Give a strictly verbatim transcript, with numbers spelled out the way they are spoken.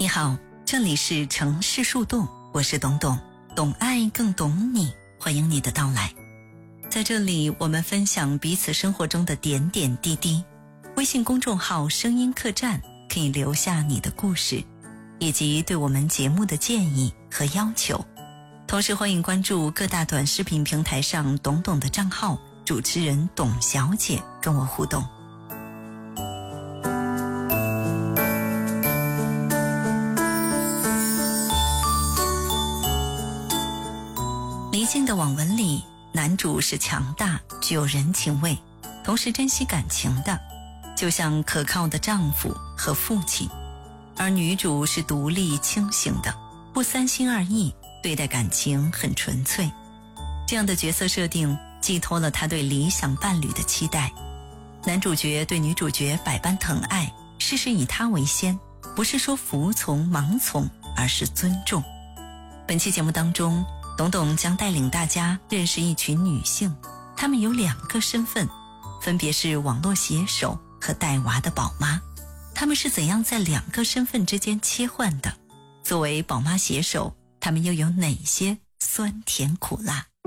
好，这里是城市树洞，我是董董，懂爱更懂你，欢迎你的到来。在这里我们分享彼此生活中的点点滴滴。微信公众号声音客栈可以留下你的故事，以及对我们节目的建议和要求。同时欢迎关注各大短视频平台上董董的账号，主持人董小姐跟我互动。离境的网文里，男主是强大，具有人情味，同时珍惜感情的，就像可靠的丈夫和父亲；而女主是独立清醒的，不三心二意，对待感情很纯粹。这样的角色设定寄托了他对理想伴侣的期待。男主角对女主角百般疼爱，事事以她为先，不是说服从盲从，而是尊重。本期节目当中，董董将带领大家认识一群女性，她们有两个身份，分别是网络写手和带娃的宝妈。她们是怎样在两个身份之间切换的？作为宝妈写手，她们又有哪些酸甜苦辣？